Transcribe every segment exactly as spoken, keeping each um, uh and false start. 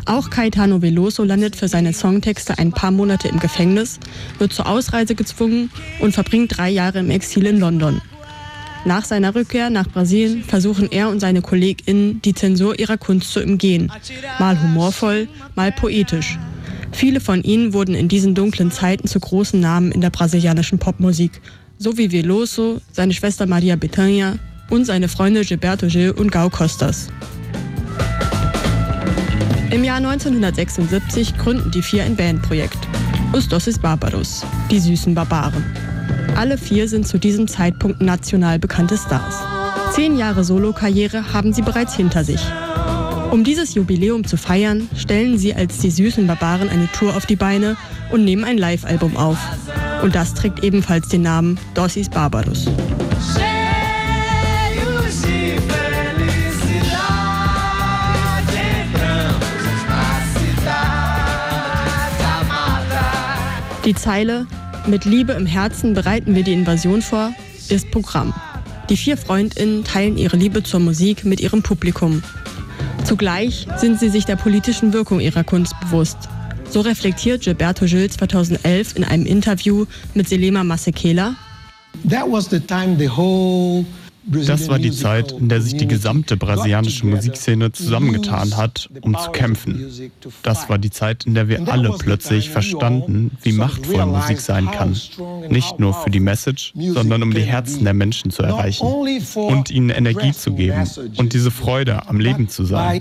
Auch Caetano Veloso landet für seine Songtexte ein paar Monate im Gefängnis, wird zur Ausreise gezwungen und verbringt drei Jahre im Exil in London. Nach seiner Rückkehr nach Brasilien versuchen er und seine KollegInnen, die Zensur ihrer Kunst zu umgehen. Mal humorvoll, mal poetisch. Viele von ihnen wurden in diesen dunklen Zeiten zu großen Namen in der brasilianischen Popmusik. So wie Veloso, seine Schwester Maria Bethânia und seine Freunde Gilberto Gil und Gal Costas. Im Jahr neunzehnhundertsechsundsiebzig gründen die vier ein Bandprojekt. Os Doces Bárbaros, die süßen Barbaren. Alle vier sind zu diesem Zeitpunkt national bekannte Stars. Zehn Jahre Solokarriere haben sie bereits hinter sich. Um dieses Jubiläum zu feiern, stellen sie als die süßen Barbaren eine Tour auf die Beine und nehmen ein Live-Album auf. Und das trägt ebenfalls den Namen Doces Bárbaros. Die Zeile „Mit Liebe im Herzen bereiten wir die Invasion vor" ist Programm. Die vier FreundInnen teilen ihre Liebe zur Musik mit ihrem Publikum. Zugleich sind sie sich der politischen Wirkung ihrer Kunst bewusst. So reflektiert Gilberto Gil zweitausendelf in einem Interview mit Selema Masekela: Das war die Zeit, in der sich die gesamte brasilianische Musikszene zusammengetan hat, um zu kämpfen. Das war die Zeit, in der wir alle plötzlich verstanden, wie machtvoll Musik sein kann. Nicht nur für die Message, sondern um die Herzen der Menschen zu erreichen und ihnen Energie zu geben und diese Freude am Leben zu sein.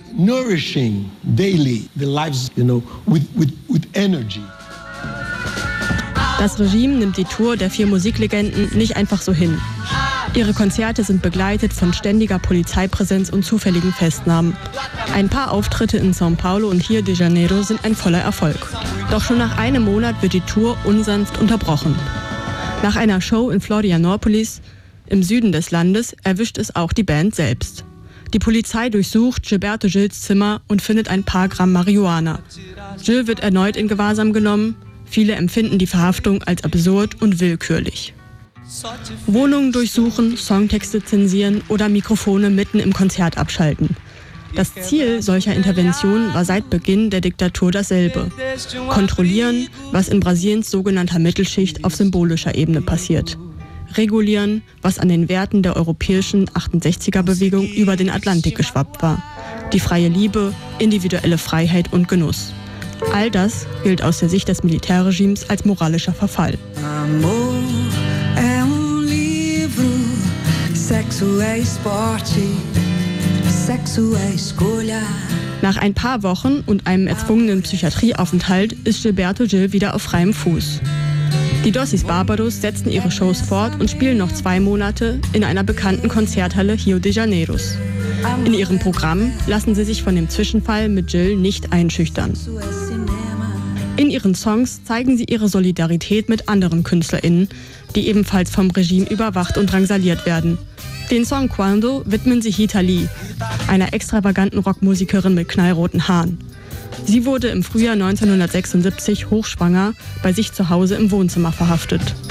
Das Regime nimmt die Tour der vier Musiklegenden nicht einfach so hin. Ihre Konzerte sind begleitet von ständiger Polizeipräsenz und zufälligen Festnahmen. Ein paar Auftritte in São Paulo und Rio de Janeiro sind ein voller Erfolg. Doch schon nach einem Monat wird die Tour unsanft unterbrochen. Nach einer Show in Florianópolis, im Süden des Landes, erwischt es auch die Band selbst. Die Polizei durchsucht Gilberto Gils Zimmer und findet ein paar Gramm Marihuana. Gil wird erneut in Gewahrsam genommen. Viele empfinden die Verhaftung als absurd und willkürlich. Wohnungen durchsuchen, Songtexte zensieren oder Mikrofone mitten im Konzert abschalten. Das Ziel solcher Interventionen war seit Beginn der Diktatur dasselbe: Kontrollieren, was in Brasiliens sogenannter Mittelschicht auf symbolischer Ebene passiert. Regulieren, was an den Werten der europäischen achtundsechziger-Bewegung über den Atlantik geschwappt war. Die freie Liebe, individuelle Freiheit und Genuss. All das gilt aus der Sicht des Militärregimes als moralischer Verfall. Nach ein paar Wochen und einem erzwungenen Psychiatrieaufenthalt ist Gilberto Gil wieder auf freiem Fuß. Die Doces Bárbaros setzen ihre Shows fort und spielen noch zwei Monate in einer bekannten Konzerthalle Rio de Janeiros. In ihrem Programm lassen sie sich von dem Zwischenfall mit Gil nicht einschüchtern. In ihren Songs zeigen sie ihre Solidarität mit anderen KünstlerInnen, die ebenfalls vom Regime überwacht und drangsaliert werden. Den Song Quando widmen sie Rita Lee, einer extravaganten Rockmusikerin mit knallroten Haaren. Sie wurde im Frühjahr neunzehnhundertsechsundsiebzig hochschwanger bei sich zu Hause im Wohnzimmer verhaftet.